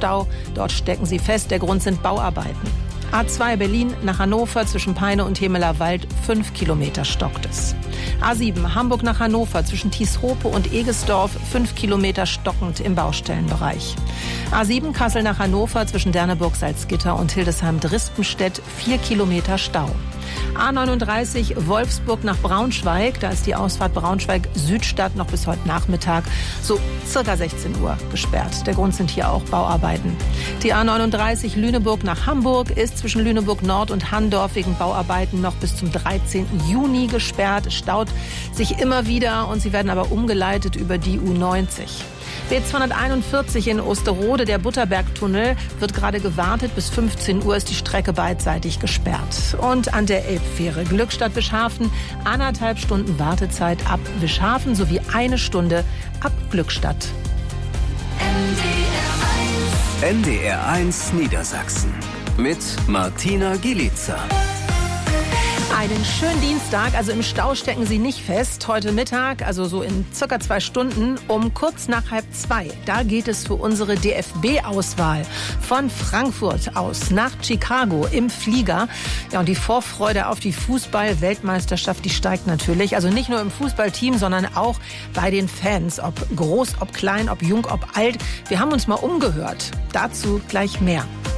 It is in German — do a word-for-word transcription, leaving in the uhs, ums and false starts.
Stau. Dort stecken sie fest. Der Grund sind Bauarbeiten. A zwei Berlin nach Hannover zwischen Peine und Hemelerwald, fünf Kilometer stockt es. A sieben Hamburg nach Hannover zwischen Tieshope und Egesdorf, fünf Kilometer stockend im Baustellenbereich. A sieben Kassel nach Hannover zwischen Derneburg-Salzgitter und Hildesheim-Drispenstedt, vier Kilometer Stau. A neununddreißig Wolfsburg nach Braunschweig, da ist die Ausfahrt Braunschweig-Südstadt noch bis heute Nachmittag so circa sechzehn Uhr gesperrt. Der Grund sind hier auch Bauarbeiten. Die A neununddreißig Lüneburg nach Hamburg ist zwischen Lüneburg Nord und Handorf wegen Bauarbeiten noch bis zum dreizehnten Juni gesperrt. Es staut sich immer wieder und sie werden aber umgeleitet über die U neunzig. B zweihunderteinundvierzig in Osterode, der Butterbergtunnel, wird gerade gewartet. Bis fünfzehn Uhr ist die Strecke beidseitig gesperrt. Und an der Elbfähre Glückstadt-Wischhafen anderthalb Stunden Wartezeit ab Wischhafen sowie eine Stunde ab Glückstadt. N D R eins Niedersachsen mit Martina Gielica. Einen schönen Dienstag, also im Stau stecken Sie nicht fest. Heute Mittag, also so in circa zwei Stunden, um kurz nach halb zwei. Da geht es für unsere D F B-Auswahl von Frankfurt aus nach Chicago im Flieger. Ja, und die Vorfreude auf die Fußball-Weltmeisterschaft, die steigt natürlich. Also nicht nur im Fußballteam, sondern auch bei den Fans. Ob groß, ob klein, ob jung, ob alt. Wir haben uns mal umgehört. Dazu gleich mehr.